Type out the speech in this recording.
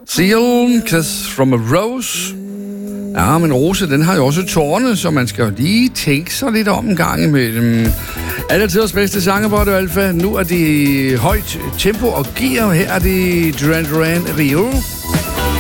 Seal, Kiss from a Rose. Ja, men rose, den har jo også tårne, så man skal jo lige tænke sig lidt om en gang imellem. Alle tiders bedste sange på Radio Alfa. Nu er det højt tempo og gear. Her er det Duran Duran Rio.